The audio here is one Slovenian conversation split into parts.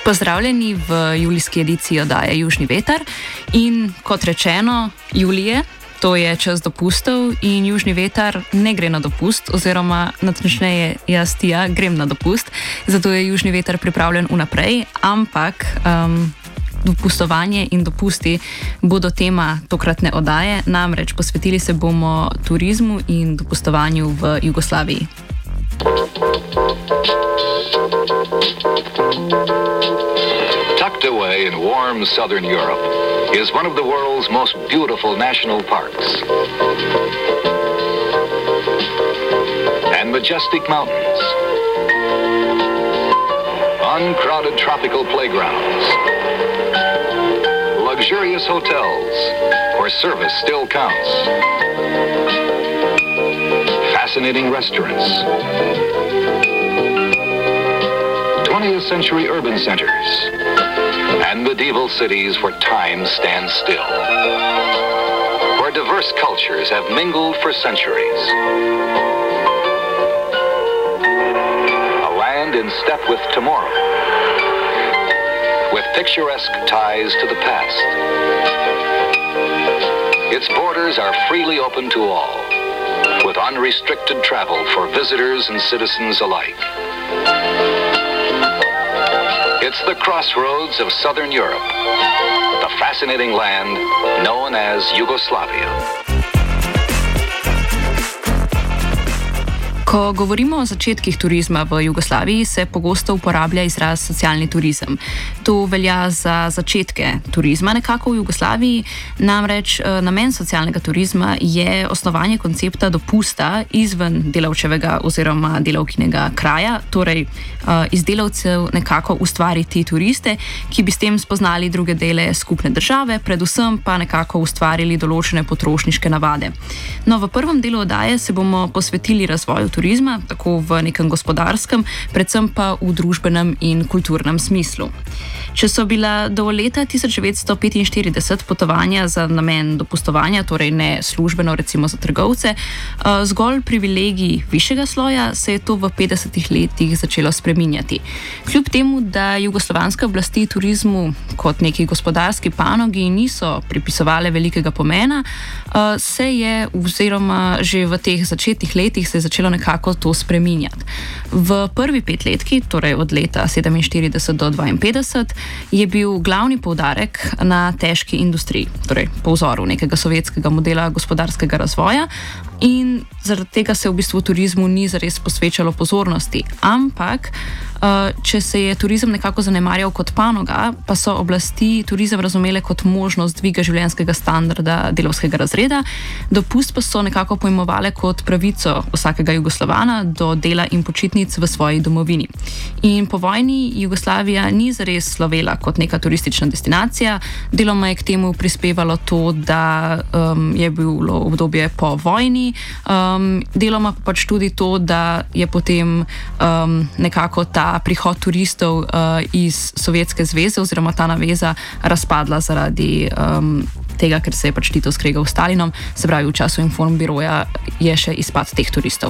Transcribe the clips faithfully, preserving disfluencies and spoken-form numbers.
Pozdravljeni v julijski ediciji oddaje Južni veter in kot rečeno, julije, to je čas dopustov in Južni veter ne gre na dopust, oziroma natančneje jaz tija grem na dopust, zato je Južni veter pripravljen vnaprej, ampak um, dopustovanje in dopusti bodo tema tokratne oddaje, namreč posvetili se bomo turizmu in dopustovanju v Jugoslaviji. Tucked away in warm southern Europe is one of the world's most beautiful national parks. And majestic mountains. Uncrowded tropical playgrounds. Luxurious hotels where service still counts. Fascinating restaurants. twentieth century urban centers. And medieval cities where time stands still. Where diverse cultures have mingled for centuries. A land in step with tomorrow. With picturesque ties to the past. Its borders are freely open to all, with unrestricted travel for visitors and citizens alike. It's the crossroads of southern Europe, the fascinating land known as Yugoslavia. Ko govorimo o začetkih turizma v Jugoslaviji, se pogosto uporablja izraz socialni turizem. To velja za začetke turizma nekako v Jugoslaviji, namreč namen socialnega turizma je osnovanje koncepta dopusta izven delavčevega oziroma delavkinega kraja, torej iz delavcev nekako ustvariti turiste, ki bi s tem spoznali druge dele skupne države, predvsem pa nekako ustvarili določene potrošniške navade. No, v prvem delu oddaje se bomo posvetili razvoju turizma, tako v nekem gospodarskem, predvsem pa v družbenem in kulturnem smislu. Če so bila do leta tisoč devetsto petinštirideset potovanja za namen dopustovanja, torej ne službeno recimo za trgovce, zgolj privilegij višjega sloja, se je to v petdesetih letih začelo spreminjati. Kljub temu, da jugoslovanske oblasti turizmu kot neki gospodarski panogi niso pripisovale velikega pomena, se je oziroma že v teh začetnih letih se je začelo nekako to spreminjati. V prvi petletki, torej od leta sedeminštirideset do dvainpetdeset, je bil glavni poudarek na težki industriji, torej po vzoru nekega sovjetskega modela gospodarskega razvoja, in zaradi tega se v bistvu turizmu ni zares posvečalo pozornosti, ampak če se je turizem nekako zanemarjal kot panoga, pa so oblasti turizem razumele kot možnost dviga življenjskega standarda delavskega razreda, dopust pa so nekako pojmovale kot pravico vsakega Jugoslovana do dela in počitnic v svoji domovini. In po vojni Jugoslavija ni zares slovela kot neka turistična destinacija, deloma je k temu prispevalo to, da um, je bilo obdobje po vojni, um, deloma pa pač tudi to, da je potem um, nekako ta prihod turistov uh, iz Sovjetske zveze oziroma ta naveza razpadla zaradi um, tega, ker se je pač Tito skregal s Stalinom, se pravi v času informbiroja je še izpad teh turistov.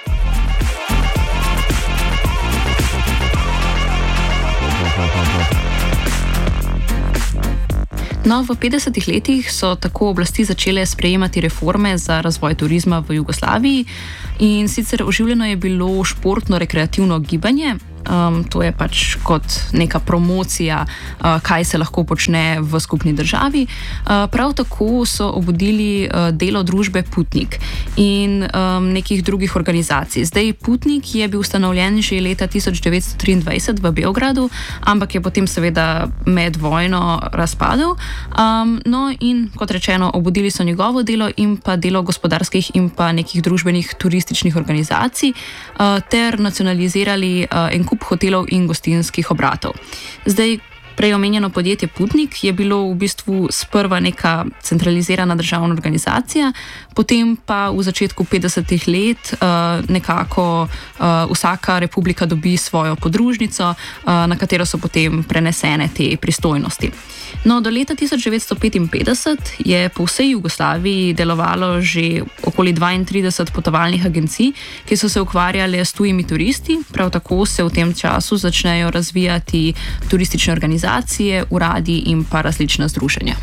No, v petdesetih letih so tako oblasti začele sprejemati reforme za razvoj turizma v Jugoslaviji in sicer oživljeno je bilo športno-rekreativno gibanje. Um, to je pač kot neka promocija, uh, kaj se lahko počne v skupni državi. Uh, prav tako so obudili uh, delo družbe Putnik in um, nekih drugih organizacij. Zdaj, Putnik je bil ustanovljen že leta tisoč devetsto triindvajset v Beogradu, ampak je potem seveda med vojno razpadel. Um, no in kot rečeno, obudili so njegovo delo in pa delo gospodarskih in pa nekih družbenih turističnih organizacij uh, ter nacionalizirali uh, en kup hotelov in gostinskih obratov. Zdaj, Prej omenjeno podjetje Putnik je bilo v bistvu sprva neka centralizirana državna organizacija, potem pa v začetku petdesetih let uh, nekako uh, vsaka republika dobi svojo podružnico, uh, na katero so potem prenesene te pristojnosti. No, do leta tisoč devetsto petinpetdeset je po vsej Jugoslaviji delovalo že okoli dvaintrideset potovalnih agencij, ki so se ukvarjale s tujimi turisti. Prav tako se v tem času začnejo razvijati turistične organizacije, uradi in pa različna združenja.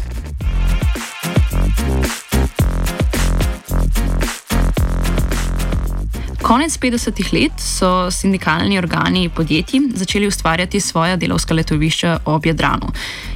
Konec petdesetih let so sindikalni organi podjetij začeli ustvarjati svoja delavska letovišča ob Jadranu.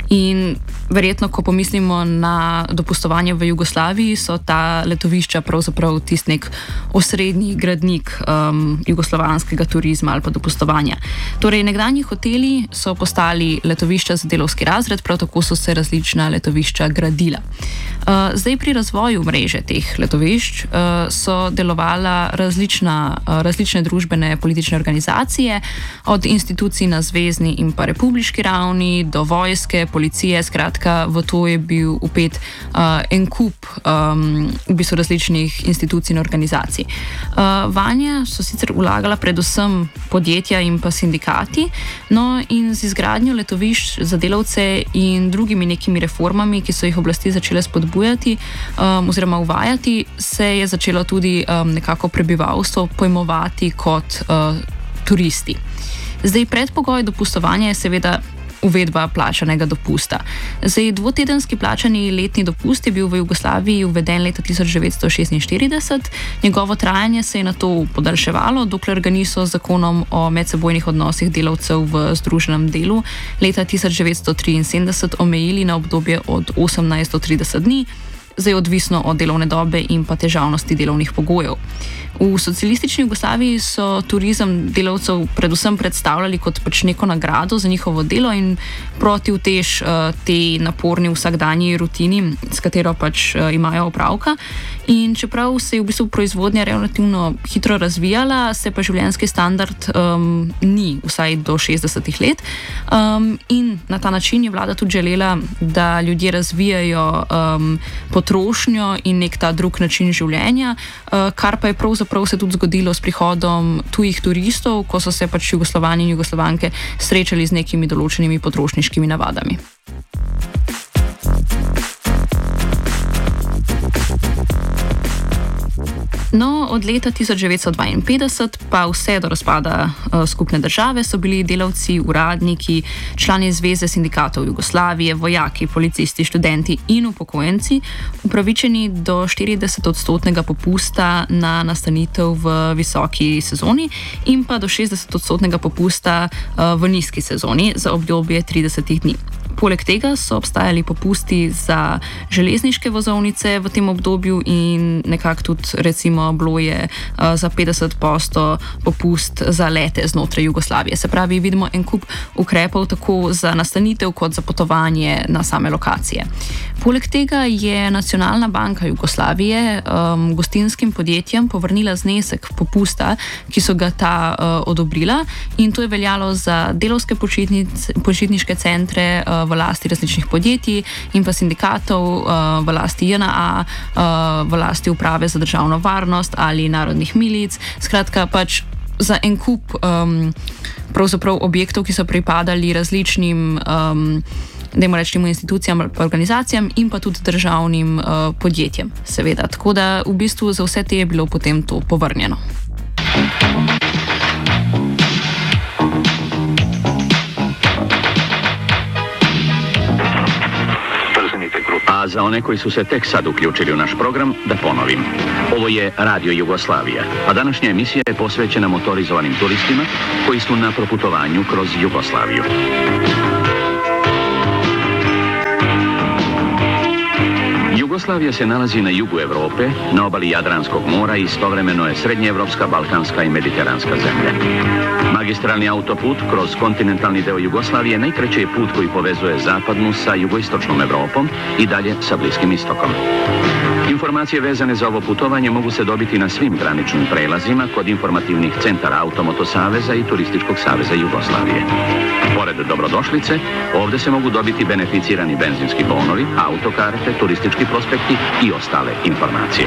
In verjetno, ko pomislimo na dopustovanje v Jugoslaviji, so ta letovišča pravzaprav tisti nek osrednji gradnik um, jugoslovanskega turizma ali pa dopustovanja. Torej, nekdanji hoteli so postali letovišča za delavski razred, prav tako so se različna letovišča gradila. Uh, zdaj pri razvoju mreže teh letovišč uh, so delovala različna, uh, različne družbene politične organizacije, od institucij na zvezni in pa republiški ravni do vojske, policije, skratka, v to je bil vpet uh, en kup um, v bistvu različnih institucij in organizacij. Uh, vanje so sicer vlagala predvsem podjetja in pa sindikati, no in z izgradnjo letovišč za delavce in drugimi nekimi reformami, ki so jih oblasti začele spodbujati um, oziroma uvajati, se je začelo tudi um, nekako prebivalstvo pojmovati kot uh, turisti. Zdaj, predpogoj dopustovanja je seveda uvedba plačanega dopusta. Zdaj, dvotedenski plačani letni dopust je bil v Jugoslaviji uveden leta tisoč devetsto šestinštirideset, njegovo trajanje se je nato podaljševalo, dokler ga niso z zakonom o medsebojnih odnosih delavcev v združenem delu leta tisoč devetsto triinsedemdeset omejili na obdobje od osemnajst do trideset dni, zdaj odvisno od delovne dobe in pa težavnosti delovnih pogojev. V socialistični Jugoslaviji so turizem delavcev predvsem predstavljali kot pač neko nagrado za njihovo delo in protivtež uh, te naporni vsakdanji rutini, s katero pač uh, imajo opravka. In čeprav se je v bistvu proizvodnja relativno hitro razvijala, se pa življenjski standard um, ni, vsaj do šestdesetih let. Um, in na ta način je vlada tudi želela, da ljudje razvijajo um, potrošnjo in nek ta drug način življenja, uh, kar pa je pravzaprav se tudi zgodilo s prihodom tujih turistov, ko so se pač Jugoslovani in Jugoslovanke srečali z nekimi določenimi potrošniškimi navadami. No, od leta tisoč devetsto dvainpetdeset pa vse do razpada uh, skupne države so bili delavci, uradniki, člani Zveze sindikatov Jugoslavije, vojaki, policisti, študenti in upokojenci upravičeni do štiridesetodstotnega popusta na nastanitev v visoki sezoni in pa do šestdesetodstotnega popusta uh, v nizki sezoni za obdobje tridesetih dni. Poleg tega so obstajali popusti za železniške vozovnice v tem obdobju in nekako tudi recimo bilo je uh, za petdeset odstotkov popust za lete znotraj Jugoslavije. Se pravi, vidimo en kup ukrepov tako za nastanitev kot za potovanje na same lokacije. Poleg tega je Nacionalna banka Jugoslavije um, gostinskim podjetjem povrnila znesek popusta, ki so ga ta uh, odobrila, in to je veljalo za delovske počitniške centre uh, v lasti različnih podjetij in pa sindikatov, uh, v lasti J N A, uh, v lasti Uprave za državno varnost ali narodnih milic. Skratka, pač za en kup um, pravzaprav objektov, ki so pripadali različnim um, dajmo reči institucijam ali organizacijam in pa tudi državnim uh, podjetjem, seveda. Tako da v bistvu za vse te je bilo potem to povrnjeno. A za one koji su se tek sad uključili u naš program, da ponovim. Ovo je Radio Jugoslavija, a današnja emisija je posvećena motorizovanim turistima koji su na proputovanju kroz Jugoslaviju. Jugoslavija se nalazi na jugu Europe, na obali Jadranskog mora i istovremeno je srednjeevropska, balkanska i mediteranska zemlja. Magistralni autoput kroz kontinentalni deo Jugoslavije najkraći je put koji povezuje zapadnu sa jugoistočnom Europom i dalje sa Bliskim istokom. Informacije vezane za ovo putovanje mogu se dobiti na svim graničnim prelazima kod informativnih centara Automoto Saveza i Turističkog saveza Jugoslavije. Pored Pored dobrodošlice, ovdje se mogu dobiti beneficirani benzinski bonovi, autokarte, turistički prospekti i ostale informacije.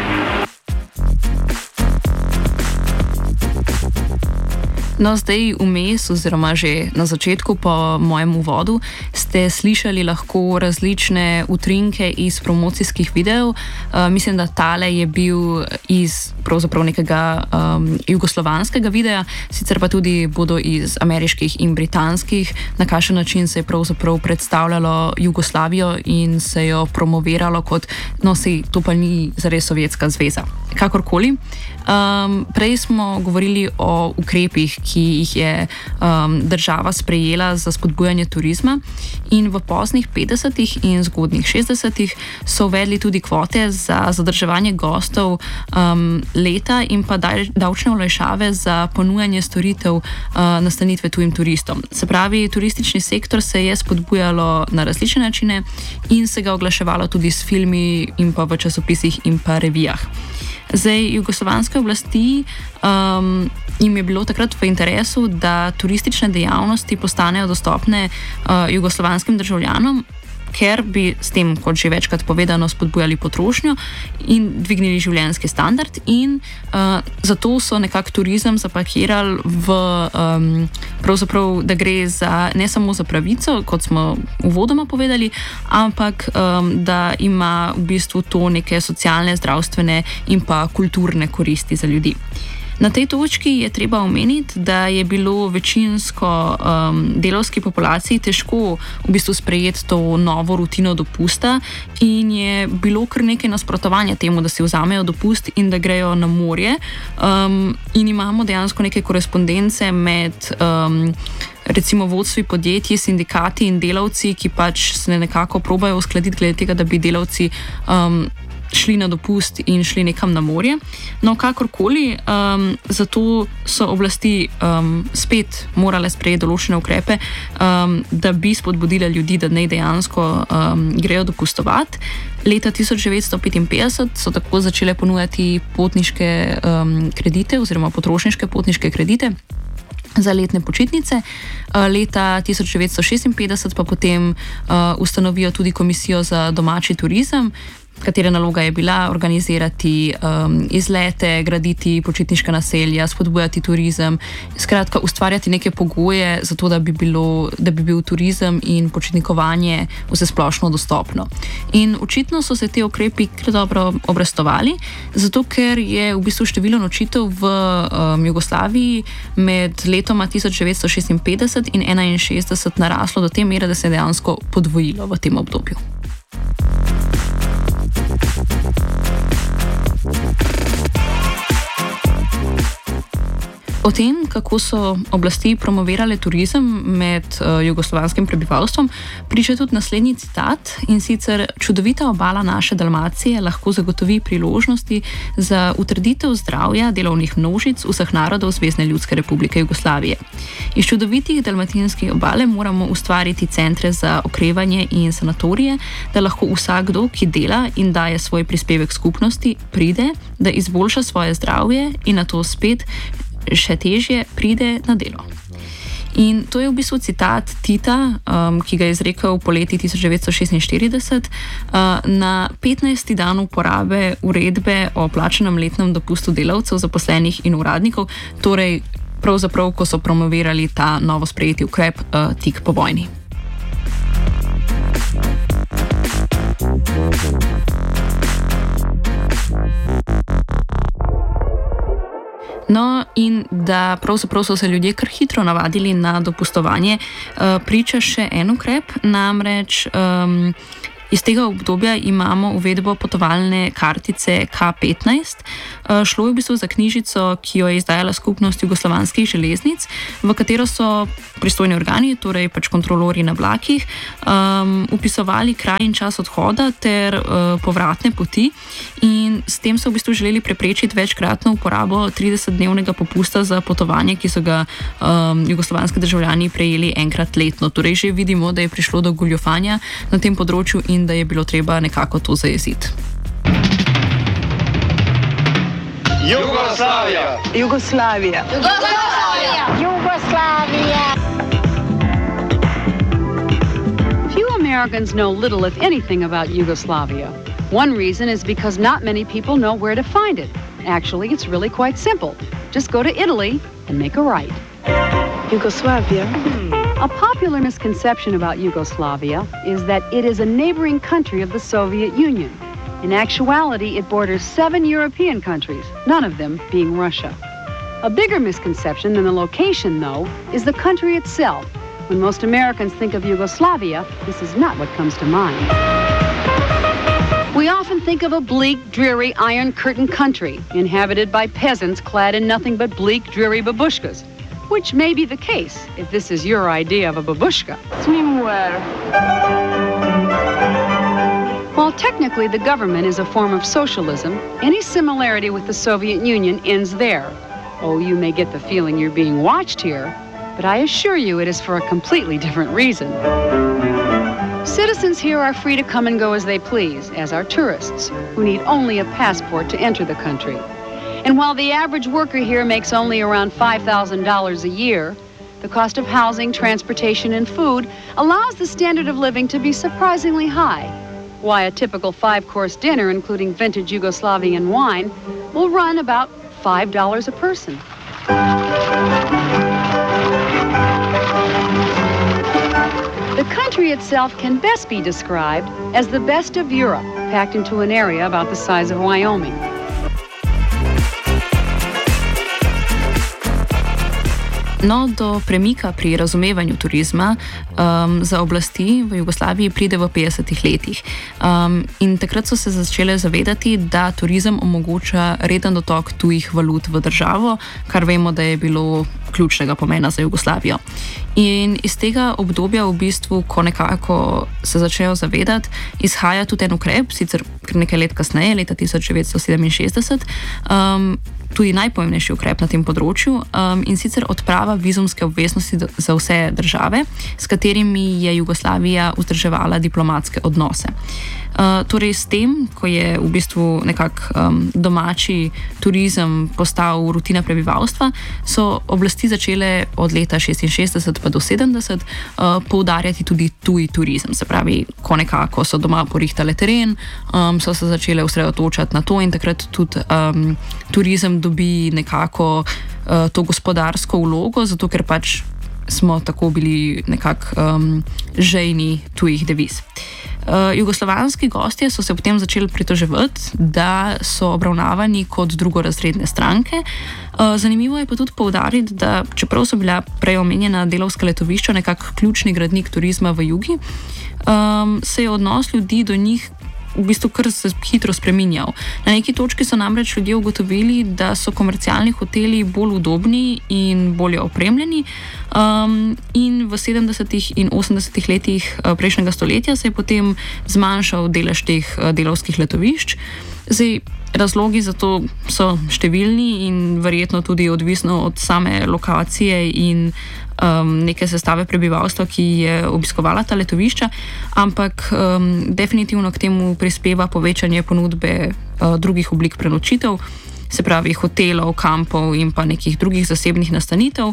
No, zdaj vmes, oziroma že na začetku po mojem uvodu, ste slišali lahko različne utrinke iz promocijskih videov. Uh, mislim, da tale je bil iz pravzaprav nekega um, jugoslovanskega videa, sicer pa tudi bodo iz ameriških in britanskih, na kakšen način se je pravzaprav predstavljalo Jugoslavijo in se jo promoviralo kot, no, sej to pa ni zares Sovjetska zveza. Kakorkoli. Um, prej smo govorili o ukrepih, ki jih je um, država sprejela za spodbujanje turizma, in v poznih petdesetih in zgodnjih šestdesetih so uvedli tudi kvote za zadrževanje gostov um, leta in pa davčne olajšave za ponujanje storitev uh, nastanitve tujim turistom. Se pravi, turistični sektor se je spodbujalo na različne načine in se ga oglaševalo tudi s filmi in pa v časopisih in pa revijah. Zdaj, jugoslovanske oblasti um, jim je bilo takrat v interesu, da turistične dejavnosti postanejo dostopne uh, jugoslovanskim državljanom, ker bi s tem, kot že večkrat povedano, spodbujali potrošnjo in dvignili življenjski standard, in uh, zato so nekako turizem zapakirali v, um, pravzaprav, da gre za, ne samo za pravico, kot smo uvodoma povedali, ampak um, da ima v bistvu to neke socialne, zdravstvene in pa kulturne koristi za ljudi. Na tej točki je treba omeniti, da je bilo večinsko um, delavski populaciji težko v bistvu sprejeti to novo rutino dopusta in je bilo kar nekaj nasprotovanja temu, da si vzamejo dopust in da grejo na morje. Um, in imamo dejansko neke korespondence med um, recimo vodstvi podjetij, sindikati in delavci, ki pač se nekako probajo uskladiti glede tega, da bi delavci um, šli na dopust in šli nekam na morje. No, kakorkoli, um, zato so oblasti um, spet morale sprejeti določene ukrepe, um, da bi spodbudile ljudi, da naj dejansko um, grejo dopustovati. Leta tisoč devetsto petinpetdeset so tako začele ponujati potniške um, kredite oziroma potrošniške potniške kredite za letne počitnice. Leta tisoč devetsto šestinpetdeset pa potem uh, ustanovijo tudi komisijo za domači turizem, katere naloga je bila organizirati um, izlete, graditi počitniška naselja, spodbujati turizem, skratka ustvarjati neke pogoje za to, da bi, bilo, da bi bil turizem in počitnikovanje vsesplošno dostopno. In očitno so se te ukrepi kar dobro obrestovali, zato ker je v bistvu število nočitev v um, Jugoslaviji med letoma tisoč devetsto šestinpetdeset in enainšestdeset naraslo do te mere, da se je dejansko podvojilo v tem obdobju. O tem, kako so oblasti promovirale turizem med uh, jugoslovanskim prebivalstvom, priča tudi naslednji citat, in sicer: čudovita obala naše Dalmacije lahko zagotovi priložnosti za utrditev zdravja delovnih množic vseh narodov Zvezne ljudske republike Jugoslavije. Iz čudovitih dalmatinskih obale moramo ustvariti centre za okrevanje in sanatorije, da lahko vsakdo, ki dela in daje svoj prispevek skupnosti, pride, da izboljša svoje zdravje in na to spet še težje pride na delo. In to je v bistvu citat Tita, um, ki ga je izrekel poleti tisoč devetsto šestinštirideset uh, na petnajsti dan uporabe uredbe o plačanem letnem dopustu delavcev, zaposlenih in uradnikov, torej pravzaprav, ko so promovirali ta novo sprejeti ukrep uh, tik po vojni. No, in da pravzaprav so se ljudje kar hitro navadili na dopustovanje, uh, priča še en ukrep, namreč um, iz tega obdobja imamo uvedbo potovalne kartice K petnajst. Uh, šlo je v bistvu za knjižico, ki jo je izdajala Skupnost jugoslovanskih železnic, v katero so pristojni organi, torej pač kontrolorji na vlakih, um, upisovali kraj in čas odhoda ter uh, povratne poti, in s tem so v bistvu želeli preprečiti večkratno uporabo tridesetdnevnega popusta za potovanje, ki so ga um, jugoslovanski državljani prejeli enkrat letno. Torej že vidimo, da je prišlo do goljufanja na tem področju in da je bilo treba nekako to zajeziti. Jugoslavija! Jugoslavija! Jugoslavija! Jugoslavija! Americans know little, if anything, about Yugoslavia. One reason is because not many people know where to find it. Actually, it's really quite simple. Just go to Italy and make a right. Yugoslavia. A popular misconception about Yugoslavia is that it is a neighboring country of the Soviet Union. In actuality, it borders seven European countries, none of them being Russia. A bigger misconception than the location, though, is the country itself. When most Americans think of Yugoslavia, this is not what comes to mind. We often think of a bleak, dreary, Iron Curtain country, inhabited by peasants clad in nothing but bleak, dreary babushkas, which may be the case if this is your idea of a babushka. Swimwear. While technically the government is a form of socialism, any similarity with the Soviet Union ends there. Oh, you may get the feeling you're being watched here, but I assure you it is for a completely different reason. Citizens here are free to come and go as they please, as are tourists, who need only a passport to enter the country. And while the average worker here makes only around five thousand dollars a year, the cost of housing, transportation, and food allows the standard of living to be surprisingly high. Why, a typical five-course dinner, including vintage Yugoslavian wine, will run about five dollars a person. The country itself can best be described as the best of Europe, packed into an area about the size of Wyoming. No, do premika pri razumevanju turizma um, za oblasti v Jugoslaviji pride v petdesetih letih. Um, in takrat so se začele zavedati, da turizem omogoča reden dotok tujih valut v državo, kar vemo, da je bilo ključnega pomena za Jugoslavijo. In iz tega obdobja, v bistvu, ko nekako se začnejo zavedati, izhaja tudi en ukrep, sicer nekaj let kasneje, leta tisoč devetsto sedeminšestdeset, um, tudi najpomembnejši ukrep na tem področju, um, in sicer odprava vizumske obveznosti za vse države, s katerimi je Jugoslavija vzdrževala diplomatske odnose. Uh, torej s tem, ko je v bistvu nekako um, domači turizem postal rutina prebivalstva, so oblasti začele od leta šestinšestdeset pa do sedemdeset uh, poudarjati tudi tuji turizem. Se pravi, ko nekako so doma porihtale teren, um, so se začele osredotočati na to in takrat tudi um, turizem dobi nekako uh, to gospodarsko vlogo, zato ker pač smo tako bili nekako um, žejni tujih deviz. Uh, jugoslovanski gostje so se potem začeli pritoževati, da so obravnavani kot drugorazredne stranke. Uh, zanimivo je pa tudi poudariti, da čeprav so bila prej omenjena delavska letovišča nekako ključni gradnik turizma v jugi, um, se je odnos ljudi do njih v bistvu kar se hitro spreminjal. Na neki točki so namreč ljudje ugotovili, da so komercialni hoteli bolj udobni in bolje opremljeni, um, in v sedemdesetih in osemdesetih letih prejšnjega stoletja se je potem zmanjšal delež teh delavskih letovišč. Zdaj, razlogi za to so številni in verjetno tudi odvisno od same lokacije in um, neke sestave prebivalstva, ki je obiskovala ta letovišča, ampak um, definitivno k temu prispeva povečanje ponudbe uh, drugih oblik prenočitev, se pravi hotelov, kampov in pa nekih drugih zasebnih nastanitev,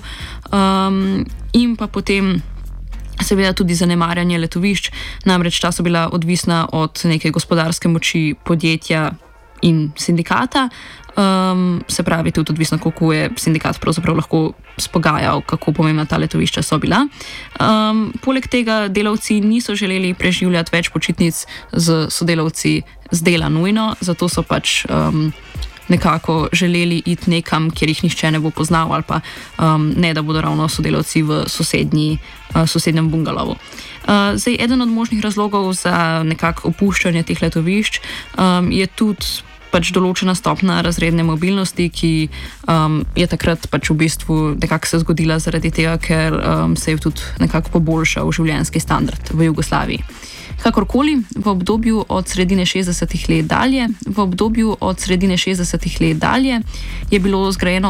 um, in pa potem seveda tudi zanemarjanje letovišč, namreč ta so bila odvisna od neke gospodarske moči podjetja in sindikata, um, se pravi tudi odvisno, kako je sindikat pravzaprav lahko spogajal, kako pomembna ta letovišča so bila. Um, poleg tega delavci niso želeli preživljati več počitnic z sodelavci z dela nujno, zato so pač um, nekako želeli iti nekam, kjer jih nihče ne bo poznal, ali pa um, ne, da bodo ravno sodelavci v sosednji, uh, sosednjem bungalovu. Uh, zdaj, eden od možnih razlogov za nekako opuščanje teh letovišč um, je tudi pač določena stopna razredne mobilnosti, ki um, je takrat pač v bistvu nekako se zgodila zaradi tega, ker um, se je tudi nekako poboljšal življenjski standard v Jugoslaviji. Kakorkoli, v obdobju od sredine šestdesetih let dalje, v obdobju od sredine šestdesetih let dalje je bilo zgrajeno